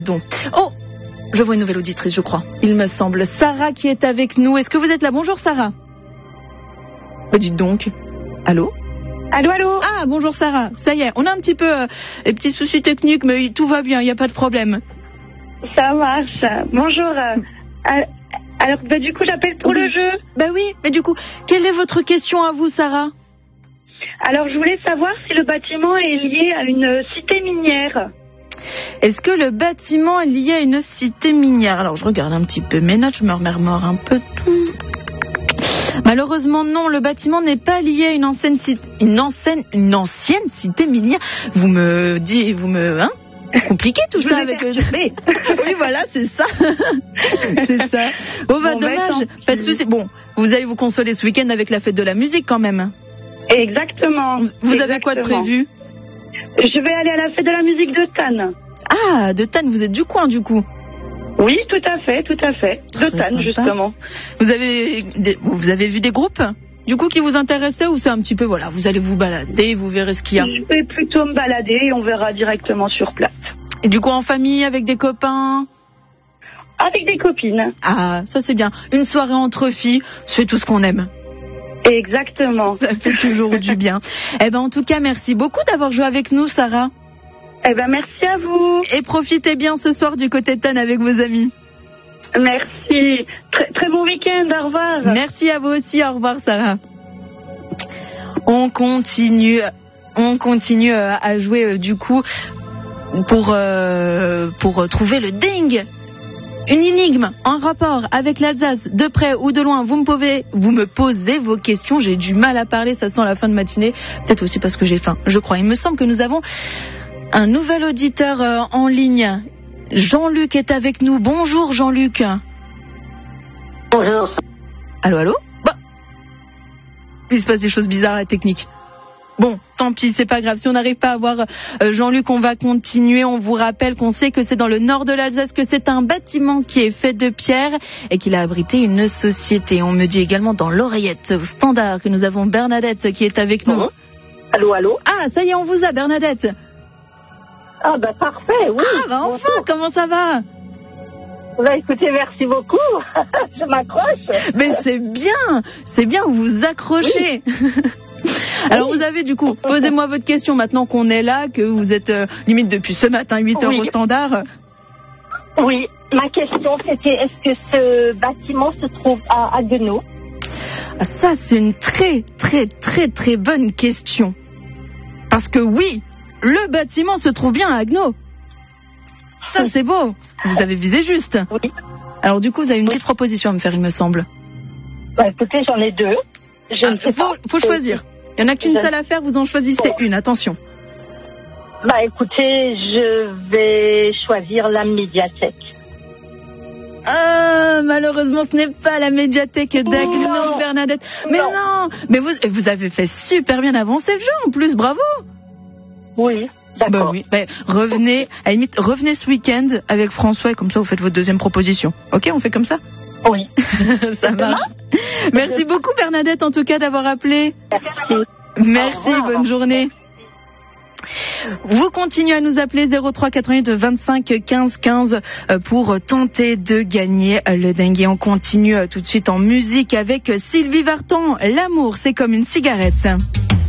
Donc, oh, je vois une nouvelle auditrice, je crois. Il me semble. Sarah qui est avec nous. Est-ce que vous êtes là? Bonjour Sarah. Dites donc. Allô? Allô, allô. Ah, bonjour Sarah. Ça y est, on a un petit peu des petits soucis techniques, mais tout va bien, il n'y a pas de problème. Ça marche. Bonjour. Alors, du coup, j'appelle pour le jeu. Oui, mais du coup, quelle est votre question à vous, Sarah? Alors, je voulais savoir si le bâtiment est lié à une cité minière. Est-ce que le bâtiment est lié à une cité minière? Alors, je regarde un petit peu mes notes, je me remémore un peu tout. Malheureusement, non, le bâtiment n'est pas lié à une ancienne cité minière. Vous me, compliqué tout ça avec Oui, voilà, c'est ça. C'est ça. Dommage, pas de souci. Bon, vous allez vous consoler ce week-end avec la fête de la musique quand même. Exactement. Vous avez quoi de prévu? Je vais aller à la fête de la musique de Tannes. Ah, de Tannes, vous êtes du coin du coup? Oui, tout à fait. De Tannes, justement. Vous avez vu des groupes du coup qui vous intéressaient, ou c'est un petit peu, voilà, vous allez vous balader, vous verrez ce qu'il y a? Je vais plutôt me balader et on verra directement sur place. Et du coup en famille, avec des copains? Avec des copines. Ah, ça c'est bien. Une soirée entre filles, c'est tout ce qu'on aime. Exactement. Ça fait toujours du bien. En tout cas, merci beaucoup d'avoir joué avec nous, Sarah. Merci à vous. Et profitez bien ce soir du côté de Tannes avec vos amis. Merci. Très bon week-end. Au revoir. Merci à vous aussi. Au revoir, Sarah. On continue à jouer du coup pour trouver le ding. Une énigme en rapport avec l'Alsace, de près ou de loin. Vous me posez vos questions. J'ai du mal à parler, ça sent la fin de matinée. Peut-être aussi parce que j'ai faim, je crois. Il me semble que nous avons un nouvel auditeur en ligne. Jean-Luc est avec nous. Bonjour Jean-Luc. Bonjour. Allô? Il se passe des choses bizarres à la technique. Bon, tant pis, c'est pas grave. Si on n'arrive pas à voir Jean-Luc, on va continuer. On vous rappelle qu'on sait que c'est dans le nord de l'Alsace, que c'est un bâtiment qui est fait de pierre et qu'il a abrité une société. On me dit également dans l'oreillette au standard que nous avons Bernadette qui est avec nous. Allô, allô. Ah, ça y est, on vous a, Bernadette. Ah, parfait, oui. Ah, enfin, comment ça va? Écoutez, merci beaucoup. Je m'accroche. Mais c'est bien, vous vous accrochez. Oui. Alors vous avez du coup, posez-moi votre question maintenant qu'on est là, que vous êtes limite depuis ce matin 8h au standard. Oui, ma question c'était, est-ce que ce bâtiment se trouve à Haguenau? Ça c'est une très très très très bonne question. Parce que oui, le bâtiment se trouve bien à Haguenau. Ça c'est beau, vous avez visé juste. Oui. Alors du coup vous avez une petite proposition à me faire, il me semble. Écoutez, j'en ai deux. Je ne sais pas. Faut choisir. Il n'y en a qu'une seule à faire, vous en choisissez une, attention. Écoutez, je vais choisir la médiathèque. Ah, malheureusement, ce n'est pas la médiathèque d'Haguenau, Bernadette. Mais non, mais vous avez fait super bien avancer le jeu en plus, bravo. Oui, d'accord. Revenez, à la limite, revenez ce week-end avec François et comme ça vous faites votre deuxième proposition. Ok, on fait comme ça? Oui. Ça marche. Merci beaucoup Bernadette en tout cas d'avoir appelé. Merci, bonne journée. Vous continuez à nous appeler 03 88 25 15 15 pour tenter de gagner le dingue. On continue tout de suite en musique avec Sylvie Vartan. L'amour, c'est comme une cigarette.